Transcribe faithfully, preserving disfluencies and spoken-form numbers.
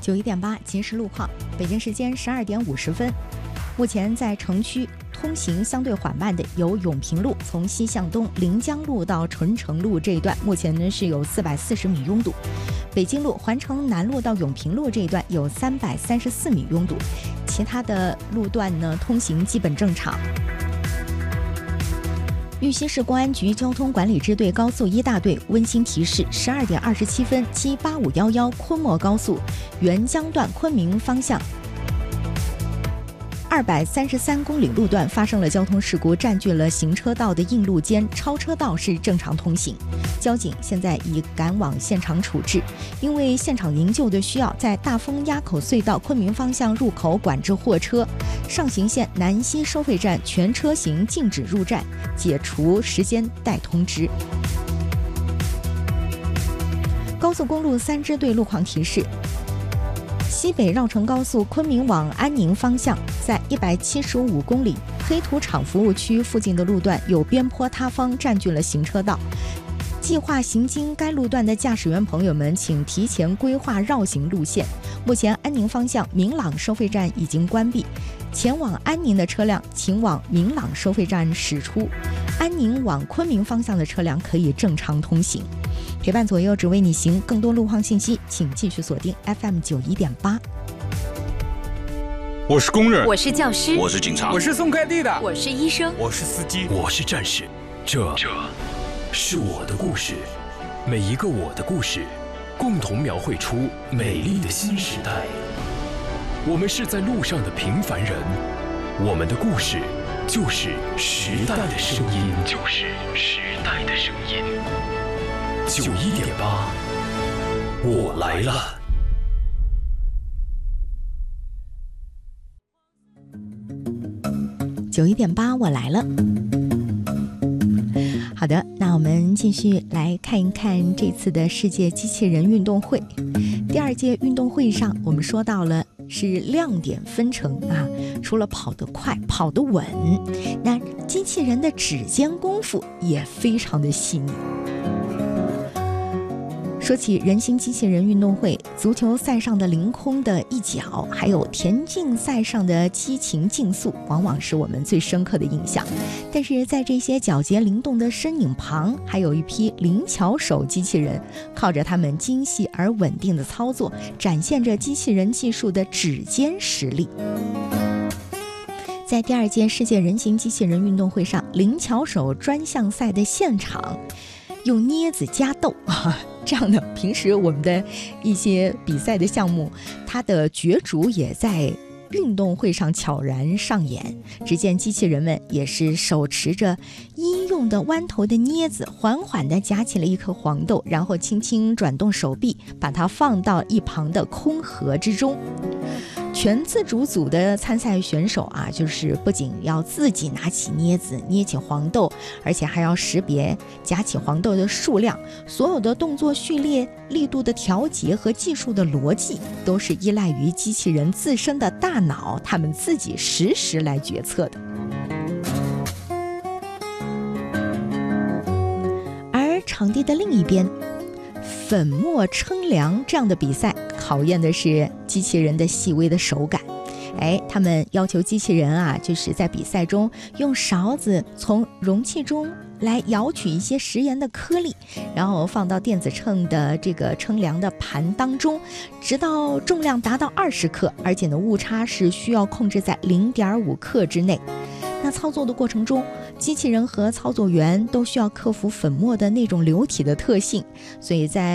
九一点八即时路况，北京时间十二点五十分。目前在城区通行相对缓慢的有永平路从西向东临江路到纯城路这一段，目前呢是有四百四十米拥堵。北京路环城南路到永平路这一段有三百三十四米拥堵，其他的路段呢通行基本正常。玉溪市公安局交通管理支队高速一大队温馨提示：十二点二十七分，七八五一一昆莫高速沅江段昆明方向二百三十三公里路段发生了交通事故，占据了行车道的硬路肩，超车道是正常通行。交警现在已赶往现场处置，因为现场营救的需要，在大丰垭口隧道昆明方向入口管制货车，上行线南西收费站全车型禁止入站，解除时间待通知。高速公路三支队路况提示：西北绕城高速昆明往安宁方向，在一百七十五公里黑土场服务区附近的路段有边坡塌方占据了行车道，计划行经该路段的驾驶员朋友们请提前规划绕行路线。目前安宁方向明朗收费站已经关闭，前往安宁的车辆请往明朗收费站驶出，安宁往昆明方向的车辆可以正常通行。陪伴左右只为你行，更多路况信息请继续锁定 F M 九一点八。 我是工人， 我是教师， 我是警察， 我是送快递的， 我是医生， 我是司机， 我是战士。这这是我的故事，每一个我的故事，共同描绘出美丽的新时代。我们是在路上的平凡人，我们的故事就是时代的声音，就是时代的声音。九一点八，我来了。 九一点八，我来了。好的，那我们继续来看一看这次的世界机器人运动会。第二届运动会上，我们说到了是亮点纷呈啊，除了跑得快、跑得稳，那机器人的指尖功夫也非常的细腻。说起人形机器人运动会，足球赛上的凌空的一脚，还有田径赛上的激情竞速，往往是我们最深刻的印象。但是在这些皎洁灵动的身影旁，还有一批灵巧手机器人，靠着他们精细而稳定的操作，展现着机器人技术的指尖实力。在第二届世界人形机器人运动会上，灵巧手专项赛的现场，用镊子夹豆啊，这样的平时我们的一些比赛的项目，它的角逐也在运动会上悄然上演。只见机器人们也是手持着医用的弯头的镊子，缓缓地夹起了一颗黄豆，然后轻轻转动手臂，把它放到一旁的空盒之中。全自主组的参赛选手啊，就是不仅要自己拿起镊子捏起黄豆，而且还要识别夹起黄豆的数量，所有的动作序列、力度的调节和技术的逻辑，都是依赖于机器人自身的大脑，他们自己实时来决策的。而场地的另一边，粉末称量这样的比赛，考验的是机器人的细微的手感。哎，他们要求机器人啊，就是在比赛中用勺子从容器中来舀取一些食盐的颗粒，然后放到电子秤的这个称量的盘当中，直到重量达到二十克，而且呢误差是需要控制在零点五克之内。那操作的过程中，机器人和操作员都需要克服粉末的那种流体的特性，所以在